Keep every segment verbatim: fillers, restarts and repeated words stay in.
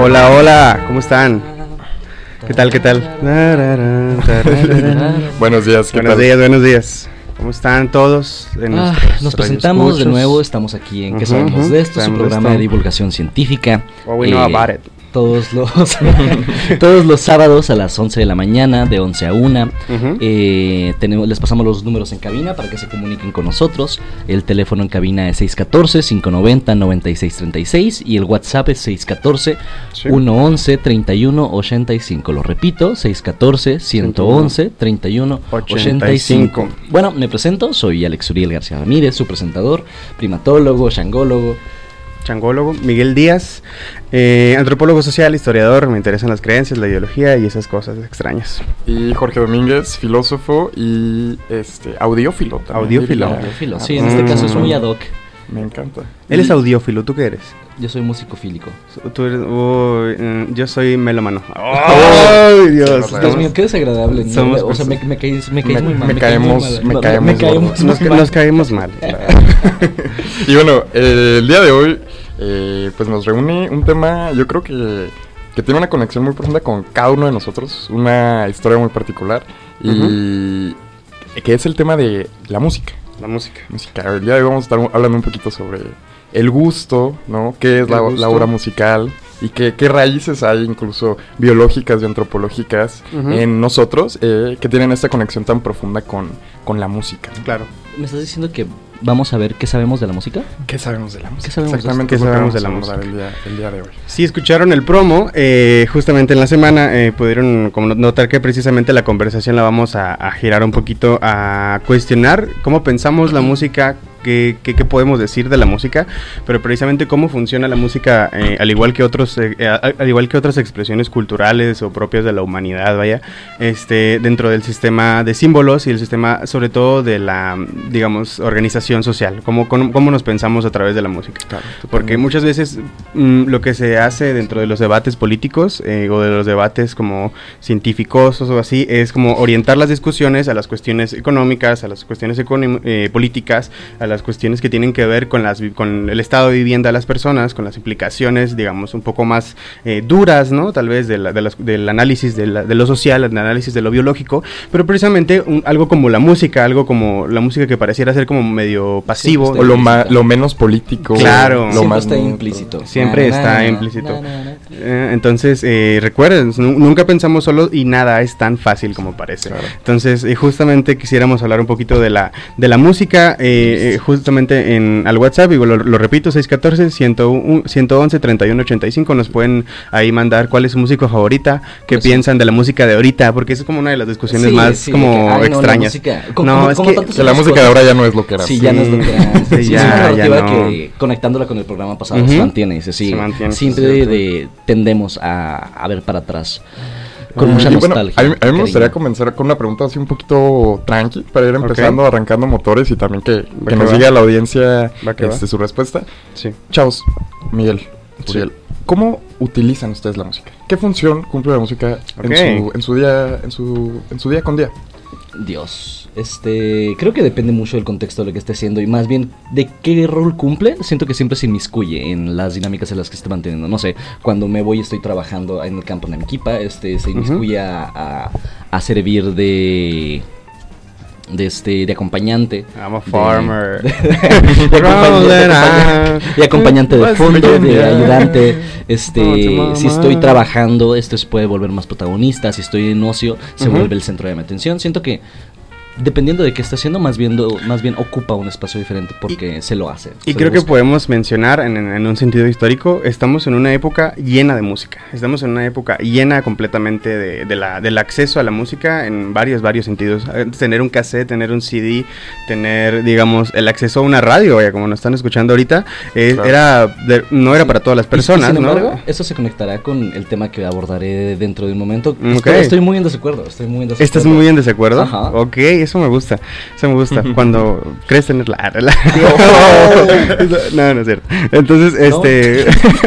Hola, hola, ¿cómo están? ¿Qué tal, qué tal? Buenos días, ¿qué Buenos tal? días, buenos días. ¿Cómo están todos? En Ah, nos presentamos de nuevo, estamos aquí en ¿Qué Uh-huh, sabemos de esto? Su sabemos de programa esto. de divulgación científica. What we know about it. Todos los todos los sábados a las once de la mañana, de once a una. Uh-huh. eh, tenemos, les pasamos los números en cabina para que se comuniquen con nosotros. El teléfono en cabina es seis uno cuatro, cinco nueve cero, nueve seis tres seis y el WhatsApp es seis uno cuatro, Sí. uno uno, treinta y uno ochenta y cinco. Lo repito, seis uno cuatro, ciento once, treinta y uno ochenta y cinco. Bueno, me presento, soy Alex Uriel García Ramírez, su presentador, primatólogo, shangólogo. Changólogo, Miguel Díaz, eh, antropólogo social, historiador, me interesan las creencias, la ideología y esas cosas extrañas. Y Jorge Domínguez, filósofo y este audiófilo también. Audiófilo. diría. Audiófilo, sí, en este caso es muy ad hoc. Me encanta. Él es audiófilo, ¿tú qué eres? Yo soy musicofílico. Tú eres, uy, mm, yo soy melómano. ¡Ay, Dios! Dios Dios mío, qué desagradable. ¿no? somos- o sea, me, me caes, me caes Me- muy mal. me caes muy caemos- mal. me No, caemos me caemos gordos. Nos, muy mal. nos caemos mal. Y bueno, eh, el día de hoy eh, pues nos reúne un tema, yo creo que, que tiene una conexión muy profunda con cada uno de nosotros, una historia muy particular y que es el tema de la música. La música. música. El día de hoy vamos a estar hablando un poquito sobre el gusto, ¿no? ¿Qué es El la, gusto. la obra musical? Y qué, qué raíces hay, incluso biológicas y antropológicas, Ujú. en nosotros eh, que tienen esta conexión tan profunda con, con la música. Claro. ¿Me estás diciendo que vamos a ver qué sabemos de la música? ¿Qué sabemos de la música? ¿Qué sabemos de Exactamente esto? es lo ¿Qué que sabemos vamos de la a abordar el día, el día de hoy. Si escucharon el promo, eh, justamente en la semana eh, pudieron como notar que precisamente la conversación la vamos a, a girar un poquito a cuestionar cómo pensamos la música, qué, qué, qué podemos decir de la música, pero precisamente cómo funciona la música, eh, al igual que otros, eh, eh, al igual que otras expresiones culturales o propias de la humanidad, vaya, este, dentro del sistema de símbolos y el sistema, sobre todo de la, digamos, organización social, cómo, cómo, cómo nos pensamos a través de la música. Claro, Porque muchas veces mm, lo que se hace dentro de los debates políticos eh, o de los debates como científicos o así es como orientar las discusiones a las cuestiones económicas, a las cuestiones econom- eh, políticas, a las cuestiones que tienen que ver con las vi- con el estado de vivienda de las personas, con las implicaciones, digamos, un poco más eh, duras, ¿no? Tal vez de la- de las- del análisis de, la- de lo social, el análisis de lo biológico, pero precisamente un- algo como la música, algo como la música que pareciera ser como medio pasivo. Sí, O lo, Está ma- implícito. lo menos político. Claro. Lo Siempre más está neutro. implícito. Siempre Na, está na, implícito. na, na, na. Eh, entonces, eh, recuerden, nu- nunca pensamos solo y nada es tan fácil como parece. Claro. Entonces, eh, justamente quisiéramos hablar un poquito de la de la música, eh, eh, justamente en al WhatsApp, y lo, lo repito, seis uno cuatro, ciento once, treinta y uno ochenta y cinco, nos pueden ahí mandar cuál es su música favorita, qué Pues sí. piensan de la música de ahorita, porque eso es como una de las discusiones Sí, más sí, como de que, ay, no, la extrañas. música- co- No, como- es como que- tantas Que la otras música de cosas. ahora ya no es lo que era. Sí, ya no es lo que era. Sí, Sí, ya, es una ya narrativa no. que, conectándola con el programa pasado, Ujú. se mantiene. Dice, sí, Se mantiene, siempre sí, cierto. de, tendemos a, a ver para atrás. Con Ah, mucha Y bueno, nostalgia. a mí, a mí me cariño. gustaría comenzar con una pregunta así un poquito tranqui para ir empezando, Ok. arrancando motores y también que, Va que que nos va. diga la audiencia Va que va. este, su respuesta. Sí. Chavos, Miguel, Sí. Uriel, ¿cómo utilizan ustedes la música? ¿Qué función cumple la música Ok. en, su, en su día, en su, en su día con día? Dios, este, creo que depende mucho del contexto de lo que esté haciendo y más bien de qué rol cumple. Siento que siempre se inmiscuye en las dinámicas en las que esté manteniendo. No sé, cuando me voy y estoy trabajando en el campo en Arequipa, este, se inmiscuye a, a, a servir de... de este de acompañante. I'm a de- farmer. de, de acompañante, de acompañante- de acompañante de What's fondo, de Virginia? ayudante. Oh, Este, tu si mamá. estoy trabajando, esto se puede volver más protagonista. Si estoy en ocio, se Ujú. vuelve el centro de mi atención. Siento que dependiendo de qué está haciendo, más bien, do- más bien ocupa un espacio diferente porque se lo hace. Y se creo lo que busca. podemos mencionar en, en- en un sentido histórico, estamos en una época llena de música, estamos en una época llena completamente de, de la, del acceso a la música en varios, varios sentidos. Eh, Tener un cassette, tener un C D, tener, digamos, el acceso a una radio, vaya, como nos están escuchando ahorita, eh, Claro. era de- no era Sí. para todas las Y- y personas, sin ¿no? embargo, eso se conectará con el tema que abordaré dentro de un momento. Mm, Estoy, ok. estoy muy en desacuerdo. Estoy muy en desacuerdo. ¿Estás muy en desacuerdo? Ajá. Ok, eso me gusta, eso me gusta, cuando crees tenerla. La... no, no es cierto. Entonces, este...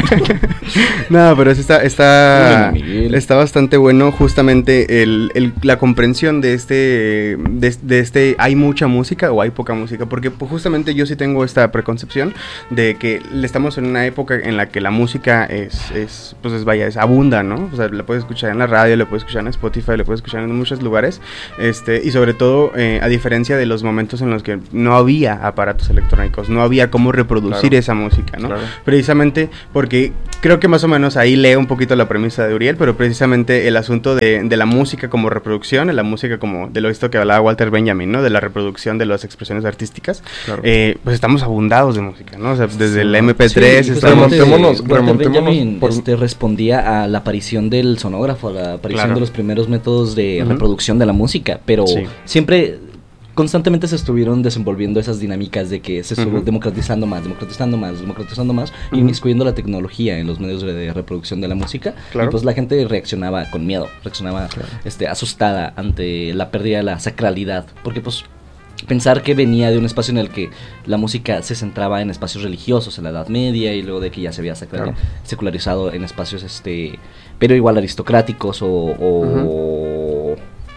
no, pero eso está, está, está bastante bueno, justamente el, el, la comprensión de este, de, de este, hay mucha música o hay poca música, porque pues, justamente yo sí tengo esta preconcepción de que estamos en una época en la que la música es, es pues es, vaya, es abunda, ¿no? O sea, la puedes escuchar en la radio, la puedes escuchar en Spotify, la puedes escuchar en muchos lugares, este, y sobre todo, eh, a diferencia de los momentos en los que no había aparatos electrónicos, no había cómo reproducir claro. esa música, ¿no? Claro. Precisamente porque creo que más o menos ahí leo un poquito la premisa de Uriel, pero precisamente el asunto de, de la música como reproducción, de la música como de lo esto que hablaba Walter Benjamin, ¿no? De la reproducción de las expresiones artísticas, claro. eh, pues estamos abundados de música, ¿no? O sea, desde sí. el eme pe tres sí, estamos... Remontémonos, remontémonos por... este, respondía a la aparición del sonógrafo, a la aparición claro. de los primeros métodos de uh-huh. reproducción de la música, pero sí. siempre... constantemente se estuvieron desenvolviendo esas dinámicas de que se estuvo uh-huh. democratizando más, democratizando más, democratizando más, uh-huh. inmiscuyendo la tecnología en los medios de, de reproducción de la música, claro. y pues la gente reaccionaba con miedo, reaccionaba claro. este, asustada ante la pérdida de la sacralidad, porque pues pensar que venía de un espacio en el que la música se centraba en espacios religiosos en la Edad Media y luego de que ya se había sacral, claro. secularizado en espacios este, pero igual aristocráticos o... o uh-huh.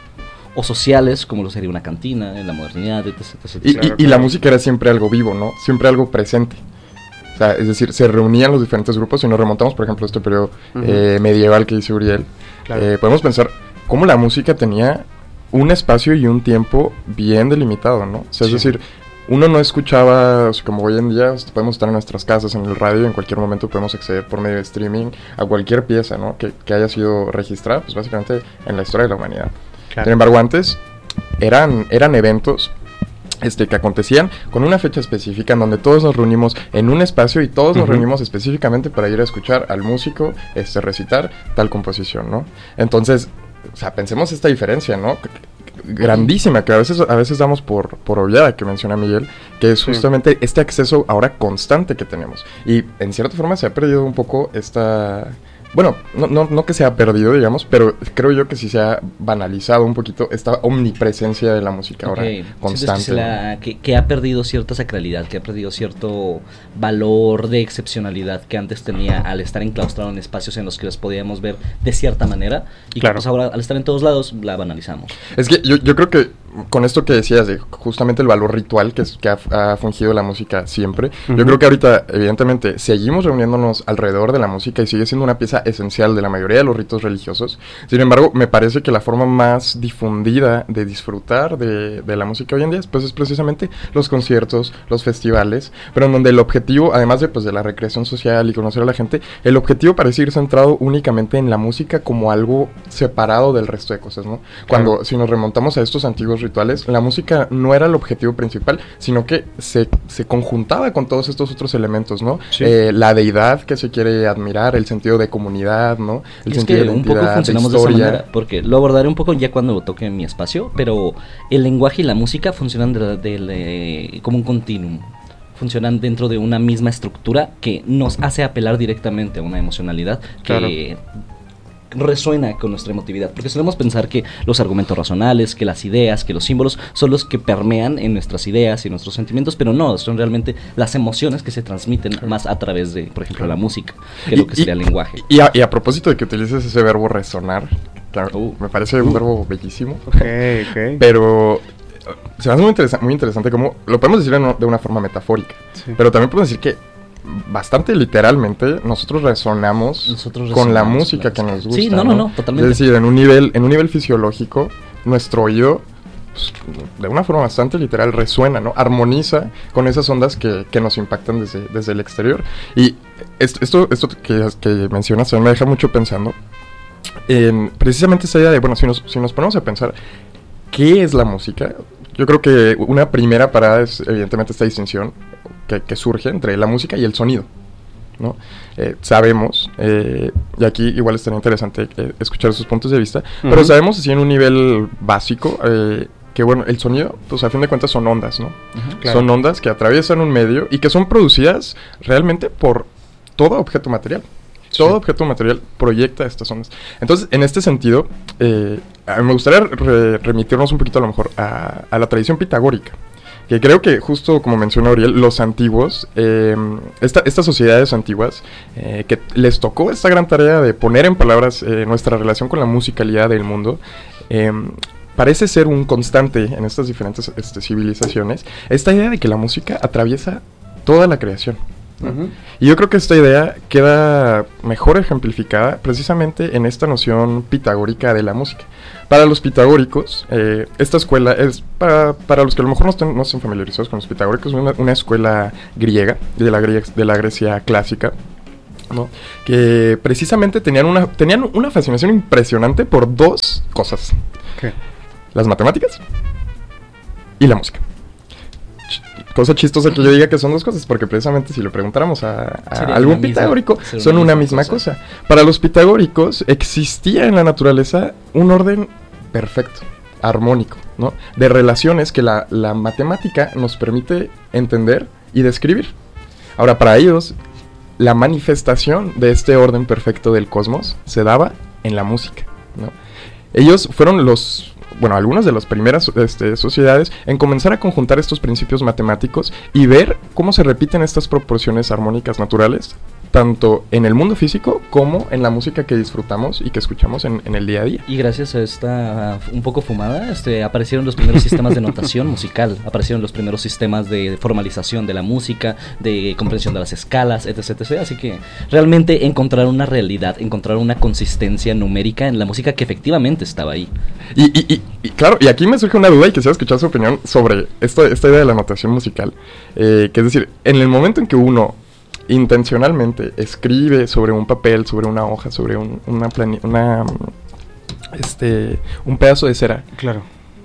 o sociales, como lo sería una cantina, en la modernidad, etcétera, etcétera. Y, y, claro, y la música era siempre algo vivo, ¿no? Siempre algo presente. O sea, es decir, se reunían los diferentes grupos. Si nos remontamos, por ejemplo, a este periodo uh-huh. eh, medieval que dice Uriel, claro. eh, podemos pensar cómo la música tenía un espacio y un tiempo bien delimitado, ¿no? O sea, sí. es decir, uno no escuchaba, o sea, como hoy en día, o sea, podemos estar en nuestras casas, en el radio, en cualquier momento podemos acceder por medio de streaming a cualquier pieza, ¿no? Que, que haya sido registrada, pues básicamente en la historia de la humanidad. Claro. Sin embargo, antes eran, eran eventos este, que acontecían con una fecha específica en donde todos nos reunimos en un espacio y todos uh-huh. nos reunimos específicamente para ir a escuchar al músico este, recitar tal composición, ¿no? Entonces, o sea, pensemos esta diferencia, ¿no? Grandísima, que a veces, a veces damos por, por obviada, que menciona Miguel, que es justamente sí. este acceso ahora constante que tenemos. Y en cierta forma se ha perdido un poco esta... Bueno, no, no, no que se ha perdido, digamos, pero creo yo que sí se ha banalizado un poquito esta omnipresencia de la música okay. ahora constante. Que, la, que, que ha perdido cierta sacralidad, que ha perdido cierto valor de excepcionalidad que antes tenía al estar enclaustrado en espacios en los que los podíamos ver de cierta manera y claro. que pues ahora al estar en todos lados la banalizamos. Es que yo, yo creo que con esto que decías de justamente el valor ritual que, es, que ha, ha fungido la música siempre, uh-huh. yo creo que ahorita evidentemente seguimos reuniéndonos alrededor de la música y sigue siendo una pieza esencial de la mayoría de los ritos religiosos. Sin embargo, me parece que la forma más difundida de disfrutar de, de la música hoy en día pues, es precisamente los conciertos, los festivales, pero en donde el objetivo, además de, pues, de la recreación social y conocer a la gente, el objetivo parece ir centrado únicamente en la música como algo separado del resto de cosas, ¿no? Cuando, claro. si nos remontamos a estos antiguos rituales, la música no era el objetivo principal, sino que se, se conjuntaba con todos estos otros elementos, ¿no? Sí. Eh, la deidad que se quiere admirar, el sentido de comunidad, ¿no? El es sentido que de un poco funcionamos de, de esa manera, porque lo abordaré un poco ya cuando toque mi espacio, pero el lenguaje y la música funcionan de, de, de, como un continuum. Funcionan dentro de una misma estructura que nos hace apelar directamente a una emocionalidad que... Claro. resuena con nuestra emotividad, porque solemos pensar que los argumentos racionales, que las ideas, que los símbolos son los que permean en nuestras ideas y nuestros sentimientos, pero no, son realmente las emociones que se transmiten claro. más a través de, por ejemplo, la música, que y, lo que sería y, el lenguaje. Y a, y a propósito de que utilices ese verbo resonar, claro, uh, me parece uh. un verbo bellísimo, okay, okay. pero se me hace muy, interesa- muy interesante cómo, lo podemos decir en, de una forma metafórica, sí. pero también podemos decir que bastante literalmente nosotros resonamos, nosotros resonamos con la música que nos gusta. Sí, no, no, no, no, totalmente. Es decir, en un nivel, en un nivel fisiológico, nuestro oído, pues, de una forma bastante literal, resuena, ¿no? Armoniza con esas ondas que, que nos impactan desde, desde el exterior. Y esto, esto, esto que, que mencionas también me deja mucho pensando en precisamente esa idea de, bueno, si nos, si nos ponemos a pensar, ¿qué es la música? Yo creo que una primera parada es evidentemente esta distinción que, que surge entre la música y el sonido, ¿no? Eh, sabemos, eh, y aquí igual estaría interesante eh, escuchar sus puntos de vista, uh-huh. pero sabemos así en un nivel básico eh, que bueno, el sonido, pues a fin de cuentas son ondas, ¿no? Uh-huh, claro. Son ondas que atraviesan un medio y que son producidas realmente por todo objeto material. Todo sí. objeto material proyecta estas ondas. Entonces, en este sentido, eh, me gustaría re- remitirnos un poquito a lo mejor a, a la tradición pitagórica. Que creo que justo como mencionó Auriel, los antiguos, eh, esta, estas sociedades antiguas, eh, que les tocó esta gran tarea de poner en palabras eh, nuestra relación con la musicalidad del mundo, eh, parece ser un constante en estas diferentes este, civilizaciones, esta idea de que la música atraviesa toda la creación. ¿no? Uh-huh. Y yo creo que esta idea queda mejor ejemplificada precisamente en esta noción pitagórica de la música. Para los pitagóricos, eh, esta escuela es, para, para los que a lo mejor no estén, no estén familiarizados con los pitagóricos, una, una escuela griega, de la, de la Grecia clásica, ¿no? Que precisamente tenían una, tenían una fascinación impresionante por dos cosas. ¿Qué? Las matemáticas y la música. Cosa chistosa que yo diga que son dos cosas, porque precisamente si le preguntáramos a, a algún pitagórico, misma, son una misma, misma cosa. cosa. Para los pitagóricos existía en la naturaleza un orden perfecto, armónico, ¿no? De relaciones que la, la matemática nos permite entender y describir. Ahora, para ellos, la manifestación de este orden perfecto del cosmos se daba en la música, ¿no? Ellos fueron los... bueno, algunas de las primeras este, sociedades en comenzar a conjuntar estos principios matemáticos y ver cómo se repiten estas proporciones armónicas naturales, tanto en el mundo físico como en la música que disfrutamos y que escuchamos en, en el día a día. Y gracias a esta un poco fumada, este, aparecieron los primeros sistemas de notación musical, aparecieron los primeros sistemas de formalización de la música, de comprensión de las escalas, etc, etcétera. Así que realmente encontrar una realidad, encontrar una consistencia numérica en la música que efectivamente estaba ahí. Y, y, y, y claro, y aquí me surge una duda y quisiera escuchar su opinión sobre esta, esta idea de la notación musical, eh, que es decir, en el momento en que uno intencionalmente escribe sobre un papel, sobre una hoja, sobre un, una, plani- una este un pedazo de cera, claro,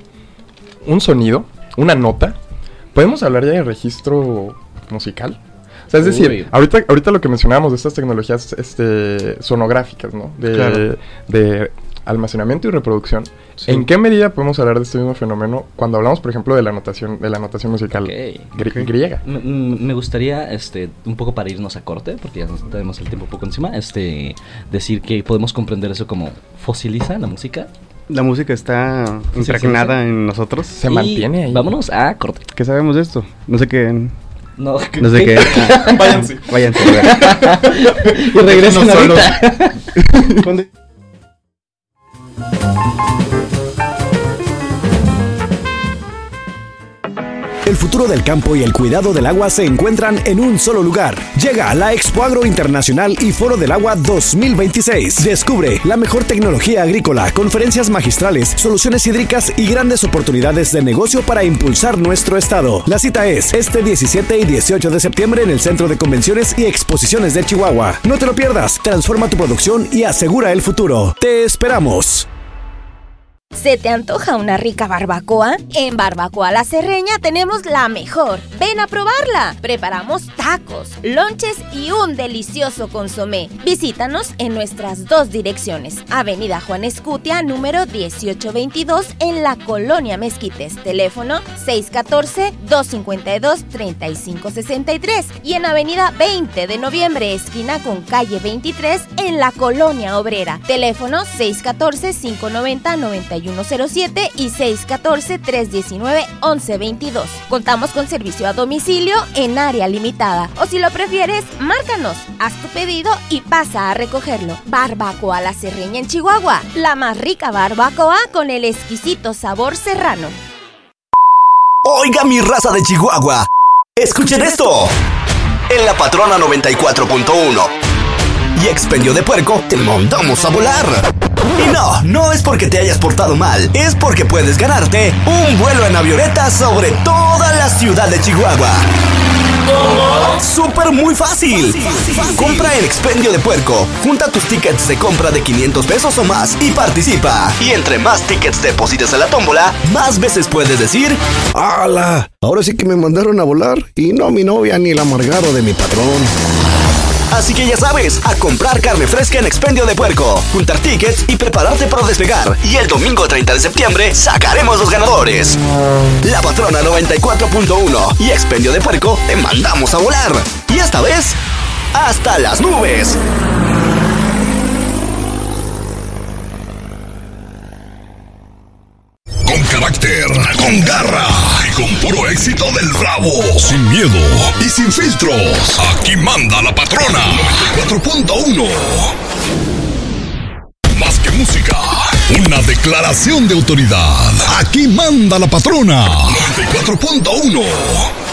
un sonido, una nota, podemos hablar ya de registro musical. O sea, es decir, Uy. ahorita ahorita lo que mencionábamos de estas tecnologías este sonográficas, ¿no? De, claro. de almacenamiento y reproducción. Sí. ¿En qué medida podemos hablar de este mismo fenómeno cuando hablamos, por ejemplo, de la notación, de la notación musical okay. gr- okay. griega? M- me gustaría, este, un poco para irnos a corte, porque ya tenemos el tiempo un poco encima, este, decir que podemos comprender eso como fosiliza la música. La música está impregnada sí, sí, sí. en nosotros. Se y mantiene ahí. Vámonos a corte. ¿Qué sabemos de esto? No sé qué. No, no sé qué. Ah, váyanse. Váyanse. Y regresen ahorita. El futuro del campo y el cuidado del agua se encuentran en un solo lugar. Llega a la Expo Agro Internacional y Foro del Agua dos mil veintiséis. Descubre la mejor tecnología agrícola, conferencias magistrales, soluciones hídricas y grandes oportunidades de negocio para impulsar nuestro estado. La cita es este diecisiete y dieciocho de septiembre en el Centro de Convenciones y Exposiciones de Chihuahua. No te lo pierdas, transforma tu producción y asegura el futuro. ¡Te esperamos! ¿Se te antoja una rica barbacoa? En Barbacoa La Cerreña tenemos la mejor. ¡Ven a probarla! Preparamos tacos, lonches y un delicioso consomé. Visítanos en nuestras dos direcciones. Avenida Juan Escutia, número dieciocho veintidós, en la Colonia Mezquites. Teléfono seis uno cuatro, dos cinco dos, tres cinco seis tres. Y en Avenida veinte de noviembre, esquina con calle veintitrés, en la Colonia Obrera. Teléfono seis uno cuatro, cinco nueve cero, nueve uno cero siete y seis uno cuatro, tres uno nueve, once veintidós. Contamos con servicio a domicilio en área limitada. O si lo prefieres, márcanos, haz tu pedido y pasa a recogerlo. Barbacoa La Cerreña en Chihuahua. La más rica barbacoa con el exquisito sabor serrano. Oiga mi raza de Chihuahua, escuchen esto. En La Patrona noventa y cuatro punto uno y Expendio de Puerco te mandamos a volar. Y no, no es porque te hayas portado mal, es porque puedes ganarte un vuelo en avioneta sobre toda la ciudad de Chihuahua. ¿Cómo? Súper muy fácil. fácil. Compra en Expendio de Puerco, junta tus tickets de compra de quinientos pesos o más y participa. Y entre más tickets deposites a la tómbola, más veces puedes decir: ¡Hala! Ahora sí que me mandaron a volar y no mi novia ni el amargado de mi patrón. Así que ya sabes, a comprar carne fresca en Expendio de Puerco, juntar tickets y prepararte para despegar. Y el domingo treinta de septiembre sacaremos los ganadores. La Patrona noventa y cuatro punto uno y Expendio de Puerco te mandamos a volar. Y esta vez, hasta las nubes. Con garra y con puro éxito del Bravo. Sin miedo y sin filtros. Aquí manda la patrona. noventa y cuatro punto uno. Más que música, una declaración de autoridad. Aquí manda la patrona. noventa y cuatro punto uno.